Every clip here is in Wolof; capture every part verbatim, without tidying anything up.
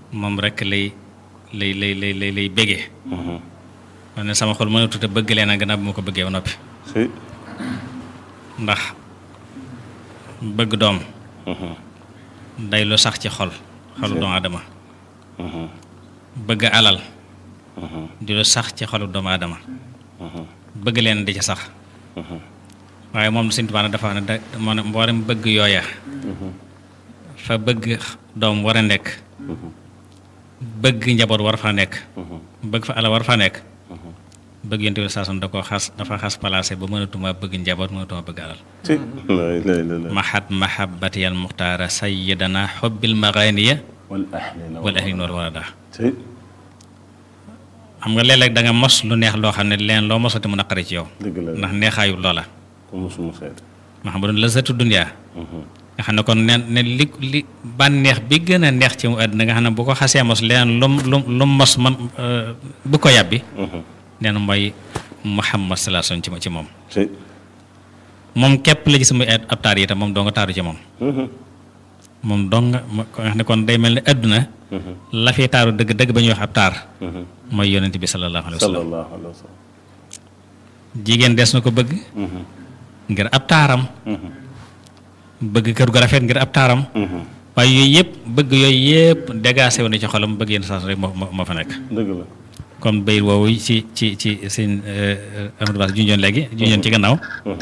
moom rek lay lay lay lay lay lay bëggee. ma ne sama xol mënatut a bëgg leen a gannaaw bi ma ko bëggee ba noppi. ndax bëgg doom. day lu sax ci xol. xolu doomu aadama. bëgg alal. di lu sax ci xolu doomu aadama. bëgg leen di ci sax. waaye moom Sëñ Tuubaa dafa wax ne da moo ne mboolem bëgg yooya. fa bëgg doom war a nekk. bëgg njaboot war faa nekk. bëgg fa alal war faa nekk. bëgg yonent bi saason da koo xas dafa xas placé ba mënatuma bëgg njaboot mënatuma bëgg alal. mahat mahabbati al muxtaara sayyidana xubbil maganiya wal ahlin wal walada. xam nga léeg-léeg da nga mos lu neex loo xam ne leen loo mosati mu naqari ci yow. ndax neexaayu loola. ma xam doon la satu dunya nga xam ne kon ne ne li li bànneex bi gën a neex ci mu àddina nga xam ne bu ko xasee mos leen lum lum lu mos man bu ko yàbbi. nee na mooy Muhammad sallallahu alayhi wasallam ci moom. moom képp la gis muy ab taar yi itam moom doo nga taaru ci moom. moom doo nga nga xam ne kon day mel ne àdduna. la fi taaru dëgg dëgg ba ñuy wax ab taar. mooy yonent bi sallallahu alayhi wasallam. jigéen des na ko bëgg. ngir ab taaram. bëgg kër gu rafet ngir ab taaram. waaye yooyu yëpp bëgg yooyu yëpp dégagé wu na ci xolam bëgg yenn saa rek moo moo fa nekk. dëgg la. comme bayit woowu ci ci ci seen Amadou Bass junjoon léegi junjoon ci gannaaw.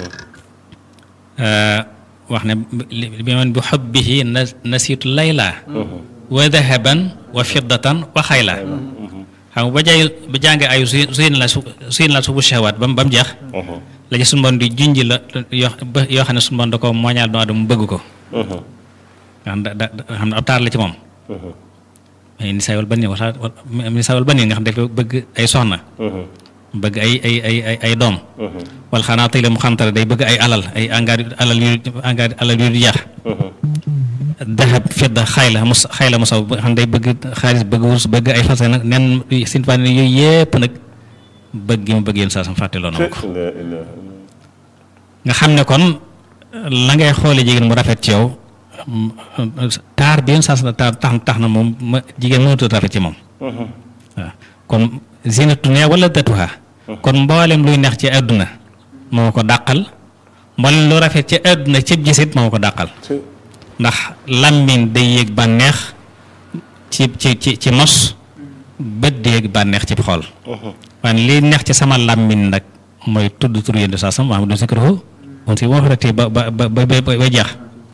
wax ne bi man bi xubbihi na nasiitu layla. wa dahaban wa fiddatan wa xayla. xam nga ba jaay ba jàngee ayu su suyin la su suyin la subu shawaat ba mu ba mu jeex. la ci sunu bon di junj la yoo yoo xam ne sunu bon da ko mooñaal doo mu bëgg ko. nga xam da da xam ne ab taar la ci moom. ay nisaawal bani wala nisaawal bani nga xam dafa bëgg ay soxna. bëgg ay ay ay ay ay doom. wala xanaa tey la mu xamtare day bëgg ay alal ay angaar alal yu angaar alal yu jeex. dahab fidda xayla mus xayla musaw xam day bëgg xaalis bëgg wurus bëgg ay fas nag nen Sëñ Tuubaa yooyu yëpp nag bëgg gi mu bëgg yéen saa sam fàtte loo na ko. nga xam ne kon la ngay xoole jigéen mu rafet ci yow. taar bi yenn saa sa taar tax tax na moom ma jigéen mënatut rafet ci moom. waaw kon zinatu ne wala datuha kon mboolem luy neex ci àdduna moo ko dàqal mboolem lu rafet ci àdduna cib gisit moo ko dàqal. ndax làmmiñ day yéeg bànneex ci ci ci ci mos bët di yéeg bànneex ci xool. waaye liy neex ci sama làmmiñ nag mooy tudd tur yenn saa sam wax du sikruhu on si moo fa ba ba ba ba jeex.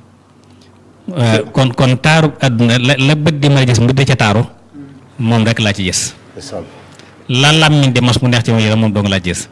kon kon taaru àdduna la la bët di ma gis mu dee ca taaru moom rek laa ci gis. la làmmiñ di mos mu neex ci moom yéen moom doo nga laa ci gis.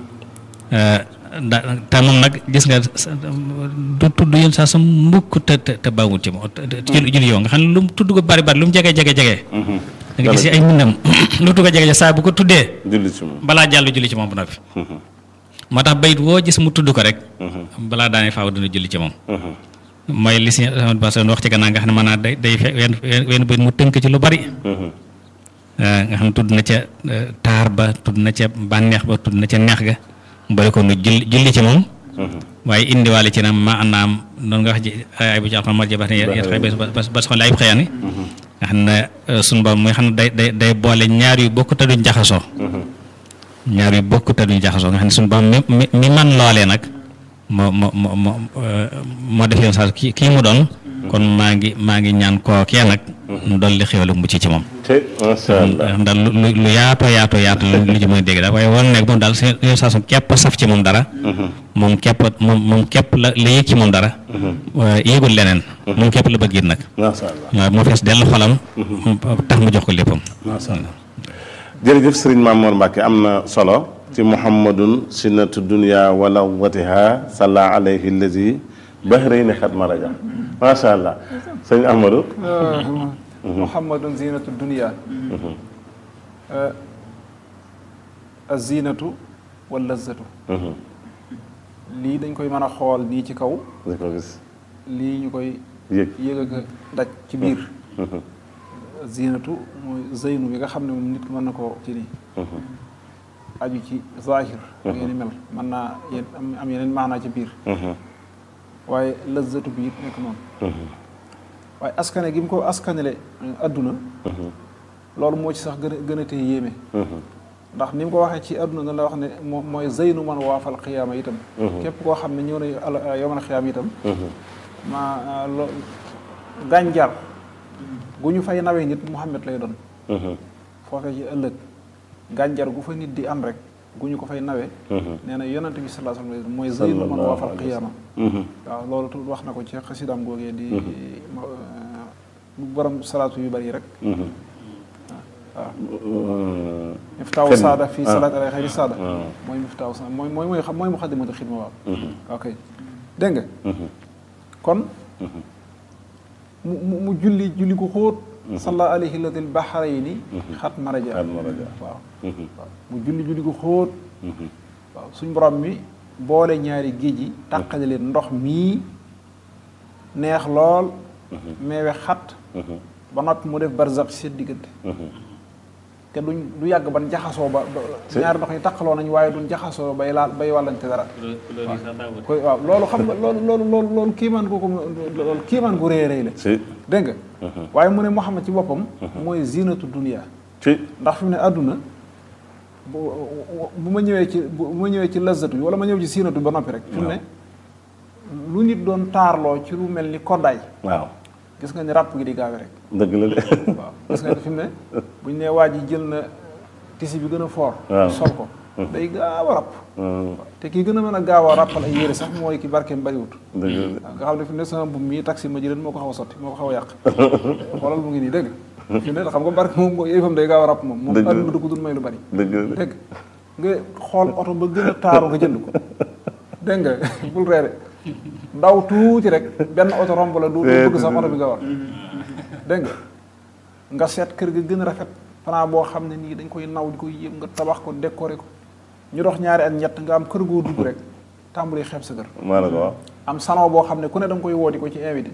da te moom nag gis nga du tudd yéen saa sa mbukk te te te bawul ci moom ci julli yow nga xam ne lu mu tudd ko bari bari lu mu jege jege jege. da nga gis ay mbindam lu tudd ko jege saa bu ko tuddee. julli ci moom balaa jàll julli ci moom bu noppi. moo tax bayit woo gis mu tudd ko rek. balaa daanee faaw dina julli ci moom. mooy li si wax ci gannaaw nga xam ne maanaam day day fe wenn wenn bayit mu tënk ci lu bari. nga xam ne tudd na ca taar ba tudd na ca bànneex ba tudd na ca neex ga. mbari ko nu julli julli ci moom. waaye indiwaale ci nag ma anaam noonu nga wax ji ay bu ci alxam marja ba ba ba soxla ayib xëyaani nga xam ne suñu borom muy xam ne day day day boole ñaar yu bokk te duñ jaxasoo. ñaar yu bokk te duñ jaxasoo nga xam ne suñu borom mi mi mi man loolee nag moo moo moo moo moo def yoon saa kii kii mu doon. kon maa ngi maa ngi ñaan kookee nag. mu dolli xéwal mucc ci moom. macha allah daal lu lu yaatoo yaatoo yaatu lu ci mën a dégg daal waaye war nekk moom daal seen yoon saa su képp saf ci moom dara. moom képp moom moom képp la la yëg ci moom dara. yëgul leneen. moom képp la bëgg it nag. macha allah waaw moo fees dellu xolam. tax mu jox ko léppam. macha allah jërëjëf Serigne Mamour Mbacke am na solo. ci muhammadun sinnatu dunya wala watiha salla alayhi allazi bahrayni xat maraja macha allah sëñ Ahmadou. muhammadun zinatu dunya azinatu wal lazzatu. lii dañ koy mën a xool nii ci kaw. dañ ko gis. lii ñu koy. yëg yëg ak daj ci biir. zinatu mooy zeynu bi nga xam ne moom nit ki mën na koo ci nii. aju ci zahir. ngeen mel mën naa yéen am yeneen maanaa ci biir. waaye lazzatu bi it nekk noonu. waaye askane gi mu ko askanele adduna loolu moo ci sax gën a gën a tee yéeme ndax ni mu ko waxee ci adduna nga la wax ne moom mooy zeynu man waafal xiyaama itam képp koo xam ne ñëw na yomal xiyaama itam ma lo gànjar gu ñu fay nawee nit Muhammad lay doon foofee ci ëllëg gànjar gu fa nit di am rek gu ñu ko fay nawee nee na yonent bi sallallahu alayhi wa sallam mooy zeynu man waafal xiyaama waaw loolu tu wax na ko ci xasidaam googee di borom salaatu yu bari rek waaw miftaawu saada fii salaat alay xayri saada mooy miftaawu saada mooy mooy mooy xam mooy muxaddimatu xidma waaw ok dégg nga kon mu mu julli julli ko xóot salla alayhi ladil bahrayni xat maraja waaw mu julli julli ko xóot waaw suñ borom mi boole ñaari géej yi tàqale leen ndox mii neex lool meewe xat ba noppi mu def barzak seen diggante te duñ du yàgg ban jaxasoo ba ñaari ndox yi taqaloo nañ waaye duñ jaxasoo bay laal bay wàllante dara koy waaw loolu xam nga loolu loolu loolu loolu kiimaan gu ko loolu kiimaan gu rëy rëy la dégg nga waaye mu ne Muhammad ci boppam mooy zinatu dunia ndax fi mu ne àdduna bu ma ñëwee ci bu ma ñëwee ci lazatu bi wala ma ñëw ci zinatu ba noppi rek fi mu ne lu nit doon taarloo ci lu mel ni koddaay waaw gis nga ni ràpp gi di gaawe rek dëgg la de waaw gis nga fi mu ne buñ ne waa ji jël na tisi bi gën a fort sol ko day gaaw a ràpp te kii gën a mën a gaaw a ràppal ay yére sax mooy ki barkeem bariwut nga xam ne fi mu ne sama mbubb mii taxi ma jëleen moo ko xaw a sotti moo ko xaw a yàq xoolal mu ngi nii dégg fi mu ne xam nga barke moom yëfam day gaaw a ràpp moom moom adduna du ko dul may lu bari dégg nga xool oto ba gën a taaru nga jënd ko dégg nga bul reere ndaw tuuti rek benn oto romb la du bëgg sax oto bi nga war dégg nga nga seet kër ga gën a rafet fanaa boo xam ne nii dañ koy naw di koy yéem nga tabax ko décoré ko ñu dox ñaari at ñett nga am kër goo dugg rek tàmbali xeeb sa kër maa la ko wax am salon boo xam ne ku ne da nga koy woo di ko ci invité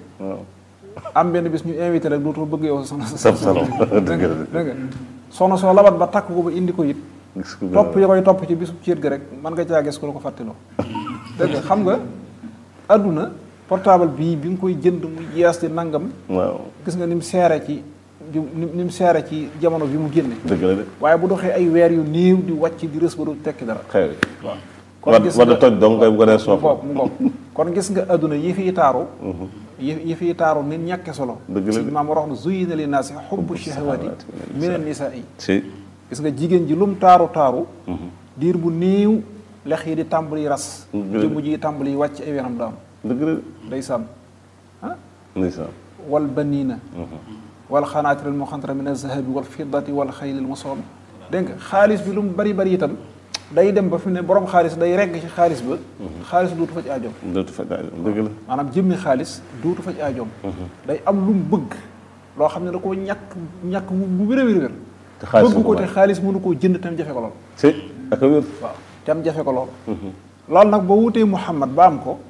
am benn bis ñu invité rek dootoo bëgg yow sa sa salon dégg nga soxna soo labat ba takk ko ba indi ko it topp yi koy topp ci bisu céet ga rek mën nga caa gis ko la ko fàttiloo dégg nga xam nga adduna portable bii bi nga koy jënd mu yees di nangam waaw gis nga ni mu seere ci ni mu seere ci jamono bi mu génne dëgg la de waaye bu doxee ay weer yu néew di wàcc di rës ba du tekki dara xëy waaw kon gis nga toj dong koy bu ko dee soof mu ngoog kon gis nga adduna yi fiy taaru yi yi fiy taaru nit ñàkke solo si maam wax na zuyyina li naasi hubbu shahawati mina nisaa'i gis nga jigéen ji lum taaru taaru diir bu néew lex yi di tàmbali ras jëmm ji tàmbali wàcc ay wenam daam dëgg la ndeysaan ah ndeysaan wal baniina wal xanaatiri al muqantara min az-zahabi wal fiddati wal xayli al musawwama dégg nga xaalis bi lu mu bari bari itam day dem ba fi ne borom xaalis day regg ci xaalis ba xaalis duutu faj aajoom duutu faj aajoom dëgg la maanaam jëmmi xaalis duutu faj aajoom day am lu mu bëgg loo xam ne da koo ñàkk ñàkk bu wér a wér wér bëgg ko te xaalis mënu koo jënd tam jafe ko lool si ak a wér waaw tam jafe ko lool loolu nag boo wutee Muhammad ba am ko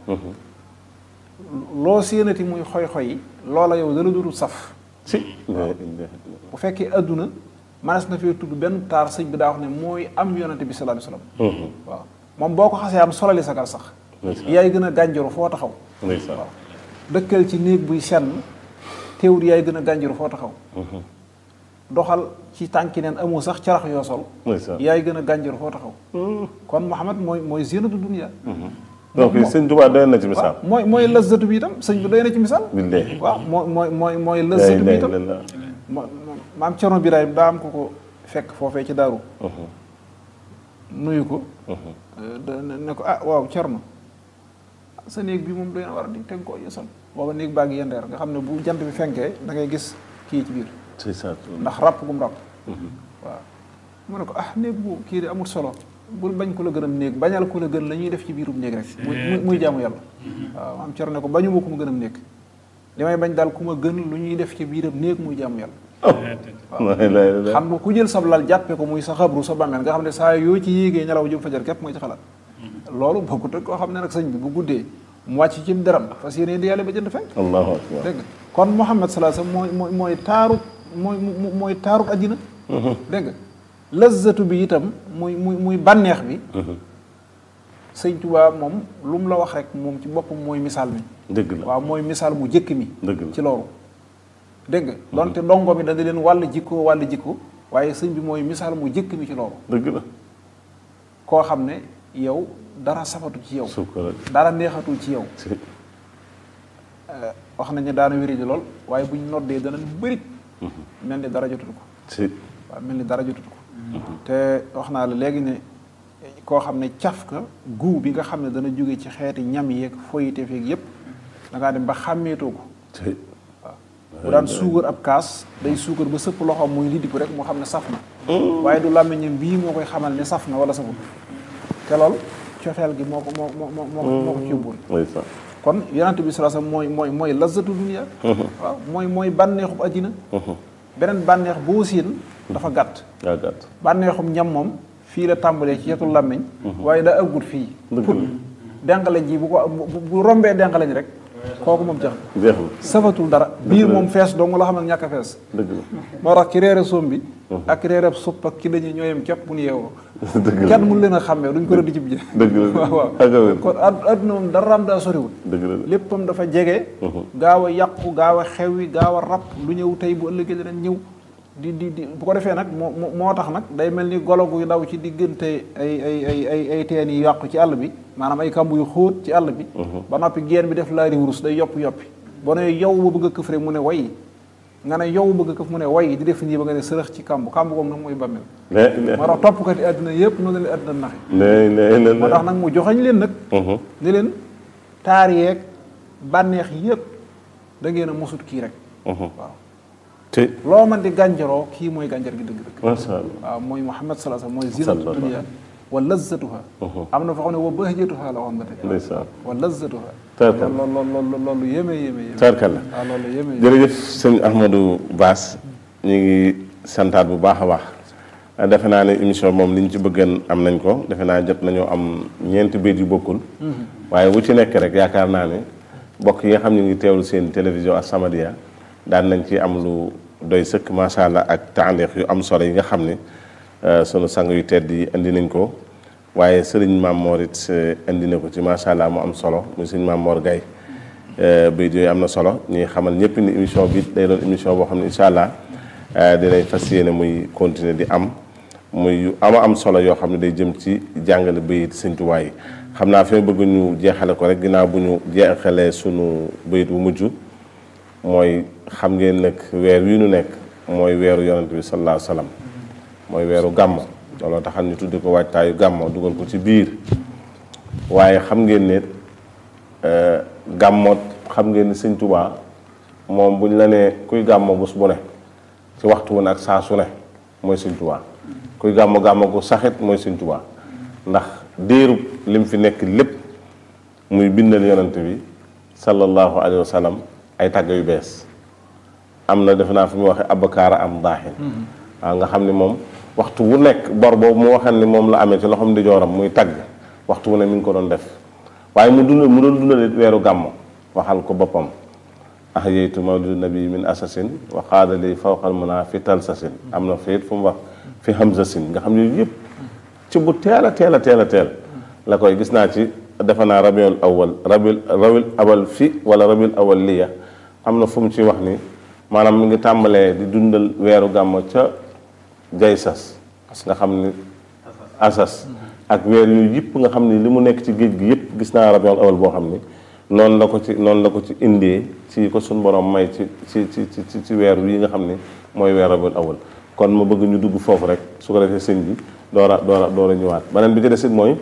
loo séenati muy xoy-xoy yi loola yow dala dootul saf si bu fekkee adduna manes na fee tudd benn taar sëñ bi daa wax ne mooy am yonente bi sallallahu alayhi wasallam waaw moom boo ko xasee am solali sagar sax yaay gën a gànjaru foo taxaw waaw dëkkal ci néeg buy senn teewul yaay gën a gànjaru foo taxaw doxal ci tànki neen amoo sax carax yoo sol yaay gën a gànjaru foo taxaw kon Muhammad mooy mooy zinatu dunya donc sëñ Tuubaa doy na ci misaal mooy mooy lëzzatu bi itam sëñ bi doy na ci misaal waaw mooy mooy mooy mooy lëzzatu bi itam maam Cerno Birahim daa am ko ko fekk foofee ci daaru nuyu ko ne ko ah waaw Cerno sa néeg bi moom doy na war a di teg ko yësal booba néeg baa ngi yendeer nga xam ne bu jant bi fenkee da ngay gis kii ci biir ndax ràpp gum ràpp waaw mu ne ko ah néeg bu kii de amul solo bul bañ ko la gën a néeg bañal ko la gën la ñuy def ci biirum néeg rek muy muy jaamu yàlla waaw maam Cerno ne ko bañu ma ku ma gën a néeg li may bañ daal ku ma gën lu ñuy def ci biiram néeg muy jaamu yàlla waaw xam nga ku jël sab lal jàppe ko muy sa xabru sa bàmmeel nga xam ne saa yoo ci yéegee ñelaw jëm fajar képp mooy ci xalaat loolu bokkut ak koo xam ne nag sëñ bi bu guddee mu wàcc ci deram fas yéene di yàlla ba jënd fenk allahu akbar dégg nga kon Muhammad sallallahu alayhi wasallam mooy mooy taaru mooy mooy taaru addina dégg nga lazzatu bi itam muy muy muy bànneex bi sëñ Tuubaa moom lu mu la wax rek moom ci boppam mooy misaal mi dëgg la waaw mooy misaal mu jëkk mi dëgg la ci loolu dégg nga donte dongo mi dana leen wàll jikko wàll jikko waaye sëñ bi mooy misaal mu jëkk mi ci loolu. dëgg la. koo xam ne yow dara safatu ci yow. suukar dara neexatul ci yow. wax nañ ne daana wéri di lool waaye buñ noddee dana bëri. mel ni dara jotul ko. si waaw mel ni dara jotul ko. te wax naa la léegi ne koo xam ne caf ka guu bi nga xam ne dana jóge ci xeeti ñam yeeg foyite feeg yépp da ngaa dem ba xàmmeetoo ko. waaw bu daan suukar ab kaas day suukar ba sëpp loxoom muy liddi ko rek moo xam ne saf na. waaye du làmmiñam bii moo koy xamal ne saf na wala safut te lool cofeel gi moo ko moo moo moo moo ko ci yóbbuwoon. kon yonent bi sallallahu alayhi wasallam mooy mooy mooy lazatu dunya. waaw mooy mooy bànneexub àddina. beneen bànneex boo siin dafa gàtt. daa gàtt bànneexum ñam moom fii la tàmbalee ci yetul làmmiñ. waaye daa ëggut fii. pour denqaleñ ji bu ko bu rombee denqaleñ rek kooku moom jeex na. jeex na safatul dara. biir moom fees dong la xam ne ñàkk a fees. dëgg la moo tax ki reere soom bi. ak reere supp ak ki lañuy ñooyam képp bu ñu yeewoo. dëgg la kenn mënu leen a xàmmee duñ ko rëdd ci biir. dëgg la waaw waaw ak a wér. kon adduna moom daraam daa soriwul. dëgg la léppam dafa jege. gaaw a yàqu gaaw a xewwi gaaw a rab lu ñëw tey bu ëllëgee dinañ ñëw. di di di bu ko defee nag moo moo tax nag day mel ni golo guy daw ci diggante ay ay ay ay ay teen yi yàqu ci àll bi maanaam ay kamb yu xóot ci àll bi. ba noppi geen bi def laari wurus day yopp yoppi. boo nee yow ba bëgg a këf rek mu ne way nga ne yow bëgg a këf mu ne way di def nii ba nga ne sërëx ci kamb kamb boobu nag mooy bàmmeel. moo tax toppkat yi àddina yëpp noonu la àddina naxe. moo tax nag mu joxañ leen nag. ne leen taar yeeg bànneex yëpp da ngeen a mosut kii rek. waaw. te loo man di gànjaroo kii mooy gànjar gi dëgg-dëgg. macha allah waaw mooy Muhammad sallallahu alayhi wasallam mooy zinatu dunya wa lazzatuha. am na fa xam ne wa bahjatuha la waxoon ba tey. ndeysaan wa lazzatuha. tarkal loolu loolu loolu yéeme yéeme yéeme. tarkal la waaw loolu yéeme yéeme. jërëjëf sëñ Ahmadou Bass ñu ngi santaat bu baax a baax defe naa ne émission moom li ñu ci bëggoon am nañ ko defe naa jot nañoo am ñeenti béyt yu bokkul. waaye bu ci nekk rek yaakaar naa ne mbokk yi nga xam ñu ngi teewlu seen télévision As-Samadiyya daan nañ ci am lu doy sëkk macha allah ak taaliq yu am solo yi nga xam ne sunu sang yu tedd yi indi nañ ko waaye sëriñ Maam Mor it indi na ko ci macha allah mu am solo muy sëriñ Maam Mor Gaye béy yooyu am na solo ñuy xamal ñëpp ni émission bi day doon émission boo xam ne incha allah dinañ fas yéene muy continuer di am muy yu ama am solo yoo xam ne day jëm ci jàngale bayit Sëriñ Tuubaa yi xam naa fi ma bëgg ñu jeexale ko rek ginnaaw bu ñu jeexalee sunu bayit bu mujj mooy xam ngeen nag weer wi nu nekk mooy weeru yonent bi sallallahu alayhi wa sallam mooy weeru gàmmo looloo taxal ñu tudde ko waajtaayu gàmmo dugal ko ci biir waaye xam ngeen ne gàmmo xam ngeen ni Sëñ Tuubaa moom buñ la nee kuy gàmmo bés bu ne ci waxtu wu ne ak saa su ne mooy Sëñ Tuubaa kuy gàmmo gàmmo ko saxit mooy Sëñ Tuubaa ndax diirub lim fi nekk lépp muy bindal yonent bi sallallahu alayhi wa sallam ay tàgg yu bees am na defe naa fi mu waxee abakaara am daaxin waaw nga xam ne moom waxtu wu nekk bor boobu mu waxal ni moom la amee ci loxoom di jooram muy tagg waxtu wu ne mi ngi ko doon def waaye mu dund mu doon dundal weeru gàmmo waxal ko boppam ah yeytu mawlidu nabi min asasin wa xaadali fawqal muna fi talsasin am na fiit fu mu wax fi hamzasin nga xam ne yooyu yëpp ci bu teel a teel a teel a teel la koy gis naa ci defe naa rabiul awal rabiul rabiul awal fi wala rabiul awal liya am na fu mu ci wax ni maanaam mi ngi tàmbalee di dundal weeru gàmmo ca jay sas nga xam ni asas ak weer yooyu yëpp nga xam ni li mu nekk ci géej gi yëpp gis naa rabiul awal boo xam ni noonu la ko ci noonu la ko ci indee ci ko suñ borom may ci ci ci ci ci weer yi nga xam ni mooy weer rabiul awal kon ma bëgg ñu dugg foofu rek su ko defee sëñ bi door a door a door a ñëwaat beneen bi ci des it mooy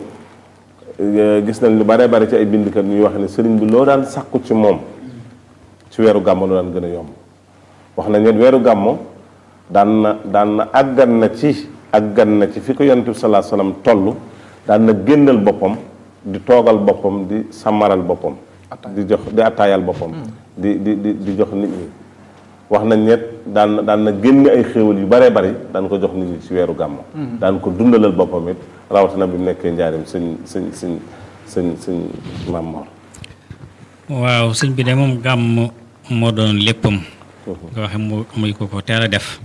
gis nañ lu bare bare ci ay bindkat ñuy wax ne sëriñ bi loo daan sàkku ci moom ci weeru gàmmo loo daan gën a yomb wax nañ ne weeru gàmmo daan na daan na àggan na ci àggan na ci fi ko yonent bi sallallahu alayhi wasallam toll daan na génnal boppam di toogal boppam di samaral boppam di jox di attaayal boppam di di di di jox nit ñi wax nañ ñet daan daan na génne ay xéewal yu bare bari daan ko jox nit ñi ci weeru gàmmo daan ko dundalal boppam it rawatina bi mu nekkee njaarim sëñ sëñ sëñ sëñ sëñ Maam Mor waaw sëñ bi de moom gàmm moo doon léppam nga waxe mu muy ko ko teel a def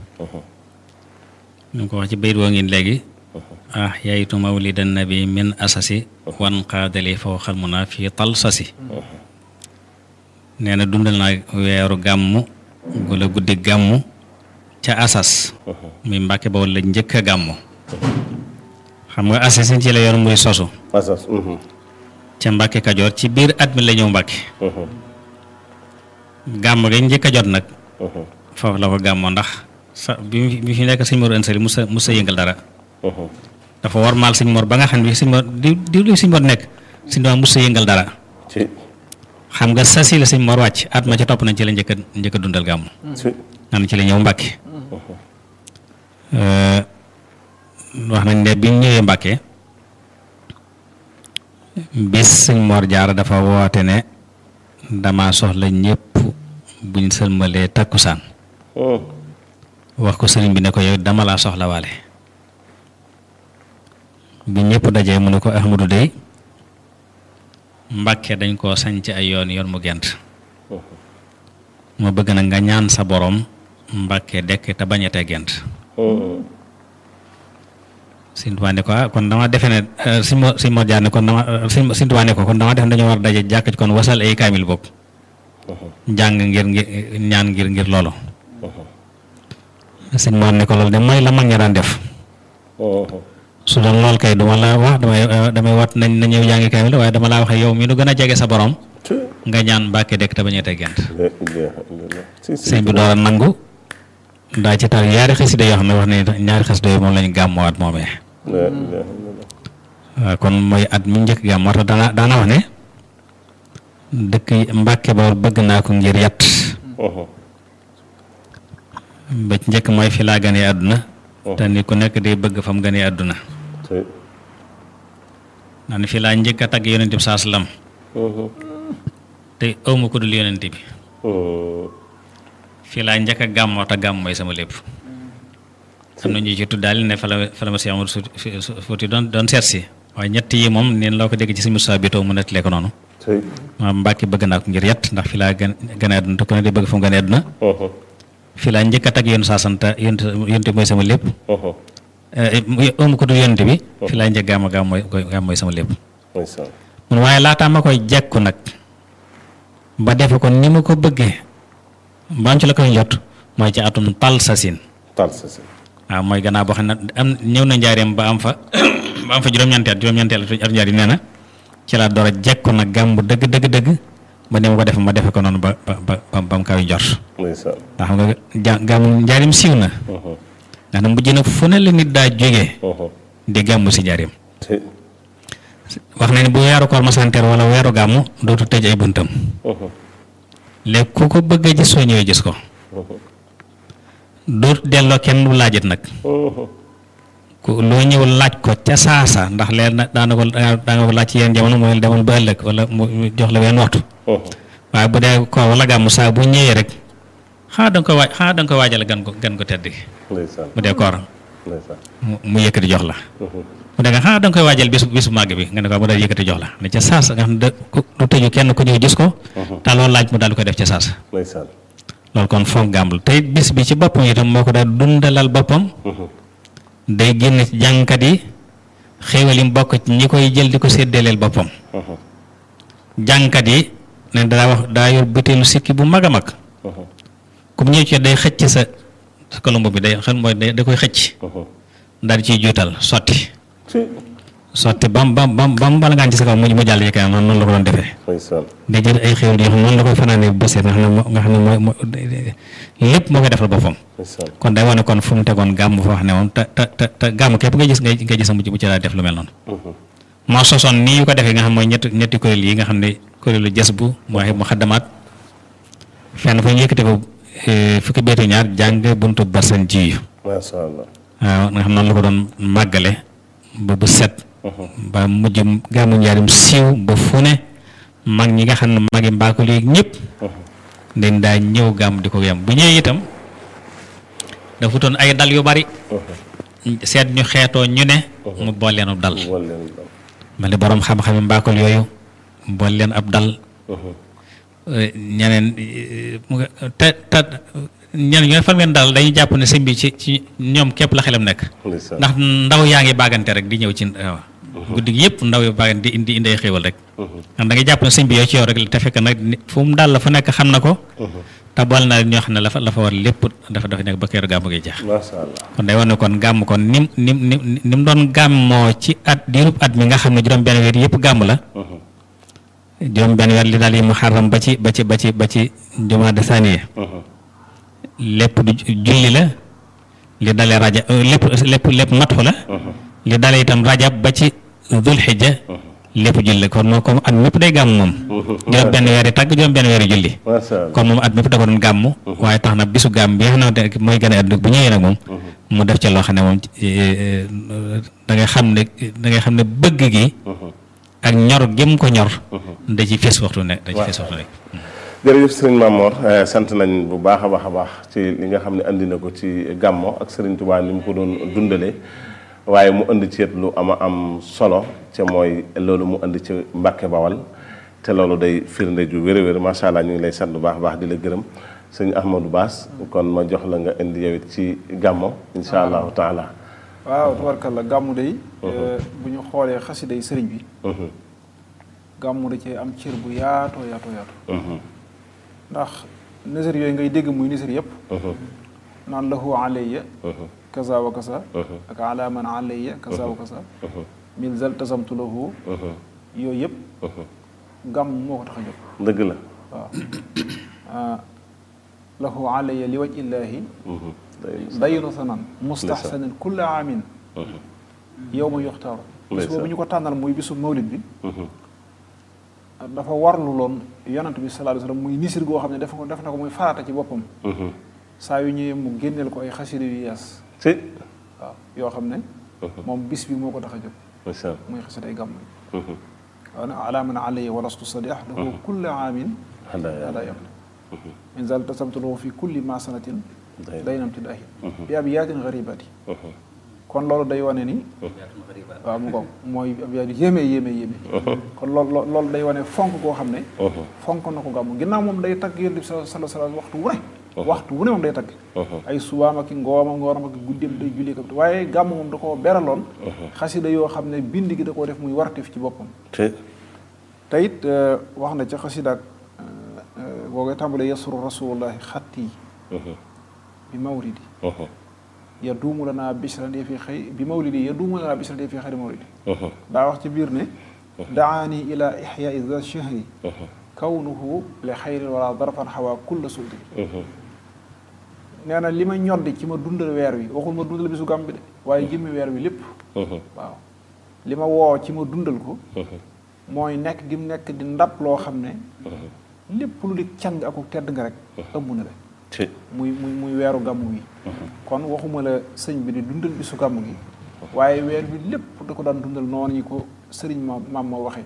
ñu ko wax ci bayit woo ngeen léegi ah yaytu mawlidan nabi min asasi wan qaadali fawqal muna fi talsasi nee na dundal naa weeru gàmm wala guddi gàmmu ca asas muy Mbàkke Bawol la njëkk a gàmmu xam nga asas ci la yoon muy sosu asas ca Mbàkke Kajoor ci biir at mi la ñëw Mbàkke gàmm gi njëkk a jot nag foofu la ko gàmmoo ndax sa bi bi fi nekk sëñ Mor Ansari musa musa yëngal dara dafa war maal sëñ Mor ba nga xam ne sëñ Mor di di li sëñ Mor nekk sëñ Mor musa yëngal dara xam nga sasi la sëñ Mor wàcc at ma ca topp nañ ci la njëkk a njëkk a dundal gàmmu am ci la ñëw Mbàkke wax nañ ne biñ ñëwee Mbàkke bis sëñ Mor Jaara dafa woote ne dama soxla ñëpp buñ sëlmalee takkusaan wax ko sëriñ bi ne ko yow dama laa soxla waale bi ñëpp dajee mu ne ko Ahmadu dey Mbàkke dañ koo sañc ay yoon yoon mu gent ma bëgg na nga ñaan sa borom Mbàkke dekk te bañatee gent Sëñ Tuubaa ne ko ah kon dama defe ne si mo si mo jaar ne kon dama Sëñ Tuubaa ne ko kon dama defe ne dañoo war daje jàkk ci kon wasal ay kaamil bopp jàng ngir ngir ñaan ngir ngir loolu Sëñ Mor ne ko loolu de mooy la mag ña daan def su doon lool kay duma la wax damay damay wat nañ na ñëw jàngi kaamil waaye dama laa waxe yow mi nu gën a jege sa borom nga ñaan Mbàkke dekk te bañatee gent sëñ bi door a nangu daa ci tar ñaari xasida yoo xam ne wax ne ñaari xasida yooyu moom lañu gàmmuwaat moomee waaw kon mooy at mi njëkk gàmm moo tax daana daana wax ne dëkk Mbàkke Bawol bëgg naa ko ngir yat ba ci njëkk mooy fi laa ganee àdduna te ni ku nekk di bëgg fa mu ganee àdduna naan fi laa njëkk a tagg yonent bi saa salaam te awma ko dul yonent bi fii laa njëkk a gàmmoo te gàmm mooy sama lépp am na ñu ci tuddaale ne fa la fa la ma si amul Fuuti doon doon seet si waaye ñett yi moom neen loo ko dégg ci si Moussa Bitoo mu nettalee ko noonu ma Mbàkke bëgg naa ko ngir yett ndax fi laa gën gën a àdduna te ku ne di bëgg fu mu gën a àdduna fii laa njëkk a tagg yoon saa santa yonent yonent bi mooy sama lépp ëmm ko du yonent bi fii laa njëkk gàmm gàmm mooy gàmm mooy sama lépp mun waaye laataa ma koy jekku nag ba defe ko ni ma ko bëggee mbaam ci la koy jot mooy ci atum tal sasin tal sasin waaw mooy gannaaw boo xam ne am ñëw na njaareem ba am fa ba am fa juróom-ñeenti at juróom-ñeenti at njaar yi nee na ci laa door a jekku nag gàmbu dëgg dëgg dëgg ba ni ma ko defe ma defe ko noonu ba ba ba ba mu kaw yi njort ndax xam nga ja gàmmu njaareem siiw na ndax na mujj nag fu ne la nit daa jógee di gàmmu si njaareem wax na ne bu weeru koor masanteer wala weeru gàmmu dootu tëj ay buntam léegi ku ko bëgg a gis soo ñëwee gis ko dootu delloo kenn du laajit nag ku loo ñëw laaj ko ca saasa ndax leer na daana ko daana ko laaj ci yenn jamono mooy demal ba ëllëg wala mu jox la wenn waxtu waaye bu dee koor wala gàmmu saa bu ñëwee rek xanaa da nga ko waaj xanaa da nga ko waajal gan ko gan ko tedd gi bu dee koor mu yëkkati jox la mu dee nga xanaa da nga koy waajal bisu bisu màgg bi nga ne ko mu daal yëkkati jox la ne ca saasa nga xam ne du tëju kenn ku ñëw gis ko te loolu laaj mu daal ko def ca saasa loolu kon fonk gàmbul tey bis bi ci boppam itam moo ko daal dundalal boppam day génn ci jàngkat yi xéewal yi mu bokk ci ñi koy jël di ko séddaleel boppam jàngkat yi ne daa wax daa yor butéelu sikki bu mag a mag ku mu ñëw ci day xëcc sa sa kolombo bi day xel mooy da koy xëcc daal di ciy juutal sotti sotti bam bam bam bam bala ngaan ci sa kaw mu mu jàll yëkka noonu la ko doon defee day jël ay xéewal yoo xam noonu la koy fanaanee bëseet nga xam ne nga xam ne mooy moo lépp moo koy defal boppam kon day wane kon fu mu tegoon gàmm fa wax ne moom te te te te gàmm képp ngay gis ngay ngay gis mu ci mu ci daal def lu mel noonu moo sosoon nii yu ko defee nga xam mooy ñetti ñetti kuréel yi nga xam ne kuréelu jas bu mooy mu xaddamaat fenn fa ñu yëkkate ko fukki beetu ñaar jàng buntu barsan ji masha Allah waaw nga xam noonu la ko doon màggale ba bu set ba mujj gàmmu njaarim siiw ba fu ne mag ñi nga xam ne magi mbaako léegi ñëpp dañ daa ñëw gàmm di ko yem bu ñëwee itam dafa wutoon ay dal yu bari seet ñu xeetoo ñu ne mu bool leen ab dal mel ni boroom xam-xam mbaakol yooyu bool leen ab dal ñeneen te te ñeneen ñooy fan ngeen dal dañuy jàpp ne sëñ bi ci ci ñoom képp la xelam nekk ndax ndaw yaa ngi baagante rek di ñëw ci waaw guddi gi yëpp ndaw yu baagante di indi indi ay xéewal rek da ngay jàpp ne sëñ bi yow ci yow rek te fekk nag fu mu daal la fa nekk xam na ko te boole na ñoo xam ne la fa la fa war lépp dafa dafa nekk ba keroog gàmmu gi jeex kon day wane kon gàmm kon nim nim nim ni mu doon gàmmoo ci at diirub at mi nga xam ne juróom benn weer yëpp gàmm la juróom benn weer li daal yi muharram ba ci ba ci ba ci ba ci jumaada saniya lépp du julli la li dalee raja lépp lépp lépp matxu la li dalee itam rajab ba ci dul xijja lépp julli kon moo comme at mépp day gàmm moom juróom benn weer yi tàgg juróom benn weer yi julli kon moom at mépp da ko doon gàmm waaye tax na bisu gàmm bi nga xam ne mooy gën a àdduna bu ñëwee nag moom mu def ca loo xam ne moom da ngay xam ne da ngay xam ne bëgg gi ak ñor gém ko ñor da ci fees waxtu ne da ci fees waxtu rek jërëjëf sëriñ Mamor sant nañ bu baax a baax a baax ci li nga xam ne andi na ko ci gàmmo ak sëriñ Tuubaa ni mu ko doon dundale waaye mu indi ci lu ama am solo ca mooy loolu mu indi ci Mbàkke Bawal te loolu day firnde ju wér wér macha allah ñu ngi lay sant bu baax a baax di la gërëm sëñ Ahmadou Bass kon ma jox la nga indi yow it ci gàmmo insha allahu taala. waaw tabarkalla gàmmu day bu ñu xoolee xasida yi sëriñ bi gàmmu da cee am cër bu yaatoo yaatoo yaatoo ndax nisar yooyu ngay dégg muy nisar yëpp naan lahu alayya kaza wa kaza ak ala man alayya kaza wa kaza min zal tasamtu lahu yooyu yëpp gàmm moo ko tax a jóg dëgg la waaw lahu alayya li waj illaahi daynu sanan mustahsanan kulla aamin yow ma yoxtaaru bis boobu ñu ko tànnal muy bisu mawlid bi dafa warlu loon yonent bi sallallahu alayhi wasallam muy nisir goo xam ne def ko def na ko muy farata ci boppam saa yu ñëwee mu génneel ko ay xasida yu yees waaw yoo xam ne moom bis bi moo ko tax a jóg muy xasida ay gàmm yi waaw na ala man alayya walastu sadih lahu kulla aamin hada yam min zal tasamtu lahu fi kulli ma sanatin daynam tid ahi bi abiyaatin garibati kon loolu day wane ni waaw mu ko mooy abiyaat yéeme yéeme yéeme kon loolu loolu day wane fonk koo xam ne fonk na ko gàmmu ginnaaw moom day tagg yonent bi sallallahu alayhi wasallam waxtu wu ne waxtu wu ne moom day tagg ay subaam ak ngoomam ngooram ak guddeem day julli ko waaye gàmmu moom da koo beraloon xasida yoo xam ne bind gi da koo def muy wartif ci boppam te it wax na ca xasida ak boo koy tàmbalee yasuru rasulullahi xatti bi mawridi yaduumu lanaa bishran fi xëy bi mawlidi yaduumu lanaa bishran fi xëyri mawlidi daa wax ci biir ne daani ila ixyaai za shahri kawnuhu li xayri wala darfan xawaa kulla suudi nee na li ma ñoddi ci ma dundal weer wi waxul ma dundal bisu gàmm bi de waaye jëmmi weer wi lépp waaw li ma woo ci ma dundal ko mooy nekk gi mu nekk di ndab loo xam ne lépp lu di càng ak tedd nga rek ëmb na la muy muy muy weeru gàmmu wi kon waxuma la sëñ bi di dundal bisu gàmmu gi waaye weer bi lépp da ko daan dundal noonu ñi ko sëriñ ma maam moo waxee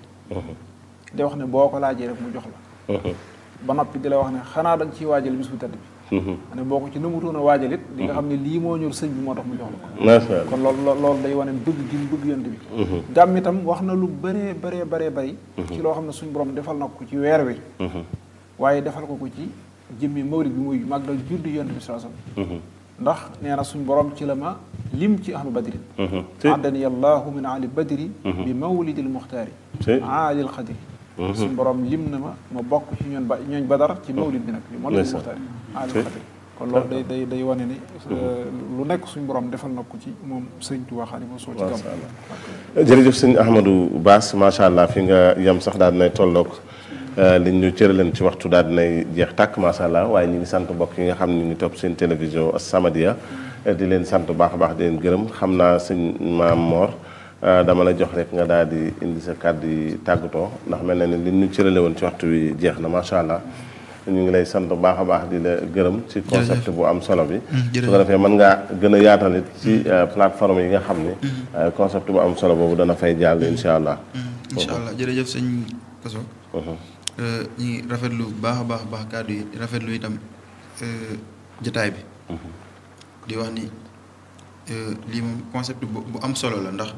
di wax ne boo ko laajee rek mu jox la ba noppi di la wax ne xanaa da nga ciy waajal bis bu tedd bi ne boo ko ci nëmutoon a waajal it di nga xam ne lii moo ñor sëñ bi moo tax mu jox la ko kon loolu loolu day wane bëgg gi mu bëgg yonent bi gàmm itam wax na lu bëree bëree bëree bëri ci loo xam ne suñ borom defal na ko ci weer wi waaye defal ko ko ci jëmmi mawlid bi muy màggal juddu yonent bi sallallahu alayhi wasallam ndax nee na suñ borom ci la ma lim ci ahlu badrin addani allahu min ali badri bi mawlidil muxtaari aalil xadri suñ borom lim na ma ma bokk ci ñoon ba ñooñ badar ci mawlid bi nag bi mawlidil muxtaari aalil xadri kon loolu day day day wane ni lu nekk suñ borom defal na ko ci moom sëñ Tuubaa Xaadimu Rasuul ci gàmm jërëjëf sëñ Ahmadou Bass macha allah fi nga yem sax daal dinay tolloog li ñu cëraleen ci waxtu daal dinay jeex tàkk macha allah waaye ñu ngi sant mbokk yi nga xam ne ñu ngi topp seen télévision As-Samadiyya di leen sant bu baax a baax di leen gërëm xam naa sëñ Maam Mor dama la jox rek nga daal di indi sa kàddu yi tàggatoo ndax mel na ne li ñu cërale woon ci waxtu wi jeex na macha allah ñu ngi lay sant bu baax a baax di la gërëm ci concept bu am solo bi su ko defee mën ngaa gën a yaatal it ci plateforme yi nga xam ne concept bu am solo boobu dana fay jàll insha allah insha allah jërëjëf sëñ Kaso ñu ngi rafetlu bu baax a baax baax kàddu yi rafetlu itam jotaay bi di wax ni lii moom concept bu am solo la ndax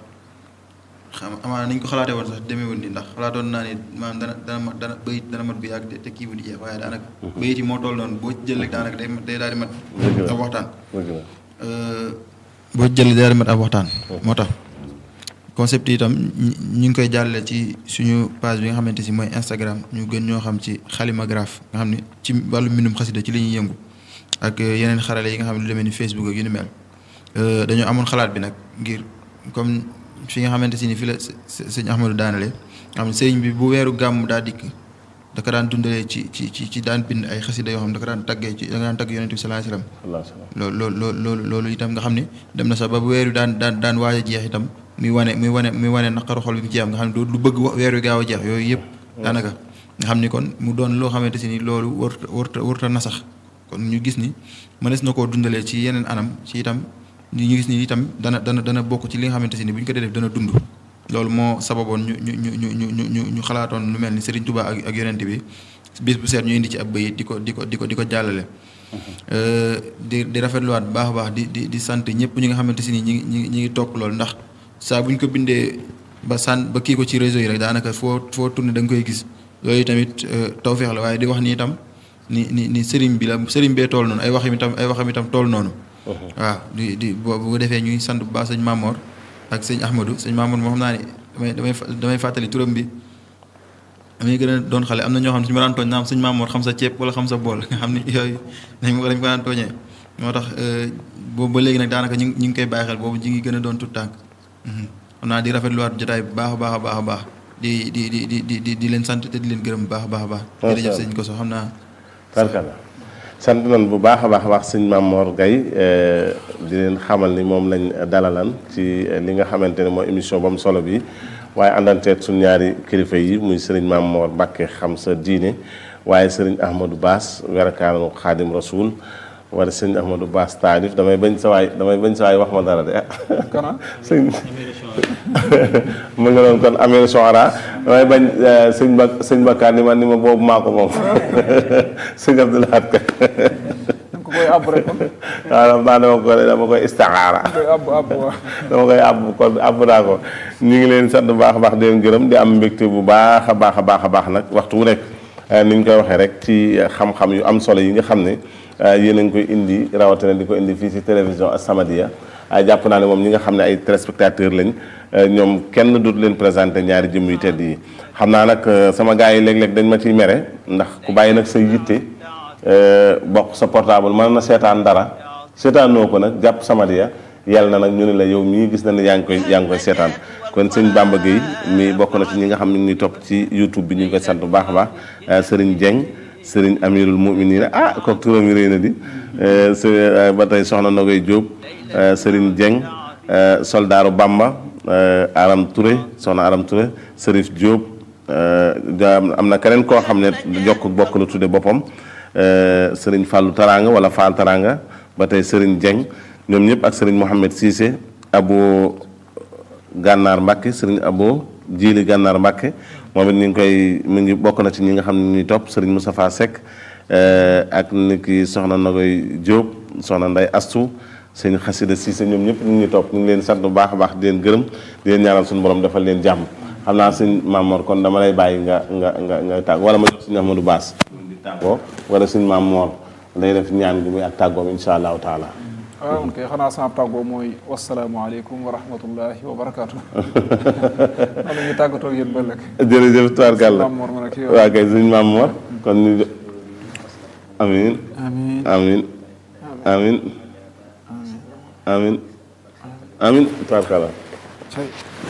xam amaana nañ ko xalaatee woon sax demeewul ni ndax xalaatoon naa ne maanaam dana dana mat dana bayit dana mat bu yàgg te kii bu di jeex waaye daanaka bayit yi moo toll noonu boo jël rek daanaka day day daal di mat ab waxtaan boo jël daal di mat ab waxtaan moo tax concept yi itam ñu ngi koy jàllale ci suñu page bi nga xamante si mooy Instagram ñu gën ñoo xam ci Xalima Graph nga xam ne ci wàllu mbindum xasida ci la ñuy yëngu ak yeneen xarale yi nga xam ne lu demee ni Facebook ak yu ni mel dañoo amoon xalaat bi nag ngir comme fi nga xamante si ni fi la sëñ Ahmadou daanale nga xam ne sëriñ bi bu weeru gàmm daa dikk daka daan dundalee ci ci ci ci daan bind ay xasida yoo xam ne daka daan taggee ci daka daan tagg yonent bi sallallahu alayhi wasallam loolu loolu loolu loolu itam nga xam ne dem na sax ba bu weer wi daan daan daan waaj a jeex itam muy wane muy wane muy wane naqaru xol bi mu ci am nga xam ne doo lu bëgg weer wi gaaw a jeex yooyu yëpp daanaka nga xam ni kon mu doon loo xamante si ni loolu warta warta warta na sax kon ñu gis ni mënees na koo dundalee ci yeneen anam ci itam ñu gis ni itam dana dana dana bokk ci li nga xamante si ni bu ñu ko dee def dana dund loolu moo sababoon ñu ñu ñu ñu ñu ñu ñu xalaatoon lu mel ni Serigne Touba ak ak yonent bi bis bu seet ñu indi ci ab bëyit di ko di ko di ko di ko jàllale. di di rafetluwaat bu baax a baax di di di sant ñëpp ñi nga xamante si ni ñi ngi ñi ngi ñi ngi topp loolu ndax saa bu ñu ko bindee ba sànn ba kii ko ci réseau yi rek daanaka foo foo tourné da nga koy gis yooyu tamit tawfeex la waaye di wax ni itam ni ni ni Serigne bi la Serigne bee tool noonu ay waxam itam ay waxam itam tool noonu. waaw di di bu ko defee ñuy sant bu baax sëñ Mamor ak sëñ Ahmadou sëñ Mamour moo xam naa ne damay damay damay fàttali turam bi damay gën a doon xale am na ñoo xam ne suñu ma daan tooñ naam sëñ Mamour xam sa ceeb wala xam sa bool nga xam ni yooyu dañ ko dañ ko daan tooñee moo tax boobu ba léegi nag daanaka ñu ngi ñu ngi koy bàyyi xel boobu ji ngi gën a doon tout tànk xam naa di rafetluwaat jotaay bu baax a baax a baax a baax di di di di di di leen sant te di leen gërëm bu baax a baax a baax jërëjëf sëñ Koso xam naa tarkala sant nañ bu baax a baax a baax sëñ Mamor Gaye di leen xamal ni moom lañ dalalan ci li nga xamante ne mooy émission ba mu solo bi waaye àndanteeg suñ ñaari kilifa yi muy sëriñ Mamor Mbàkke xam sa diine waaye sëriñ Ahmadou Bass werakaanu Xaadim Rasul wala sëriñ Ahmadou Bass taalif damay bañ sa waay damay bañ sa waay wax ma dara de ah sëñ mu nga doon kon Amir Sohara damay bañ sëñ ba sëñ Bakar ni ma ni ma boobu maa ko moom sëñ Abdoulahat ka ko koy àbb rek kon waaw daa dama ko dama koy istaxaara dama koy àbb kon àbb naa ko ñu ngi leen sant bu baax a baax di leen gërëm di am mbégte bu baax a baax a baax a baax nag waxtu wu nekk ni ñu koy waxee rek ci xam-xam yu am solo yi nga xam ne yéen a ngi koy indi rawatina di ko indi fii ci télévision As-Samadiyya jàpp naa ne moom ñi nga xam ne ay téléspectateurs lañ ñoom kenn dootu leen présenté ñaari jëmm yu tedd yi xam naa nag sama gars yi léeg-léeg dañ ma ciy mere ndax ku bàyyi nag sa yitte bokk sa portable mën na seetaan dara seetaanoo ko nag jàpp Samadiyya yàlla na nag ñu ne la yow mii gis na ne yaa ngi koy yaa ngi koy seetaan kon sëñ Bamba Gueye mi bokk na ci ñi nga xam ne ñu ngi topp ci YouTube bi ñu ngi koy sant bu baax a baax Serigne Dieng Serigne Amirul Mu'minin ah kooku turam yi rëy na di ba tey soxna Nogoy Diop Serigne Dieng soldaaru Bamba Aram Touré soxna Aram Touré Serif Diop am na keneen koo xam ne jokk bokk la tudde boppam Serigne Fallou Taranga wala Fall Taranga ba tey Serigne Dieng ñoom ñëpp ak Serigne Mohamed Cissé Abo Gànnaar Mbàkke Serigne Abo Jiili Gànnaar Mbàkke moom it ñu ngi koy mu ngi bokk na ci ñi nga xam ne ñuy topp Serigne Moustapha Seck ak ni ki soxna Nagoy Diop soxna Nday Astou sëñ Xasida Cissé ñoom ñëpp ñu ngi topp ñu ngi leen sant bu baax a baax di leen gërëm di leen ñaanal suñu borom defal leen jàmm xam naa sëñ Mamor kon dama lay bàyyi nga nga nga nga tàgg wala ma jox sëñ Ahmadou Bass di tàggoo wala sëñ Mamor day def ñaan gi muy ak tàggoom insha allahu taala. waaw ok xanaa sama tàggoo mooy wasalaamaaleykum wa rahmatullahi wa barakaatu. wala ñu tàggatoo ak yéen ba léegi. jërëjëf tubaarkàlla Mamor ma nekk yow. waaw kay sëñ Mamor kon ñu amiin amiin amiin amiin amiin amiin tubaarkàlla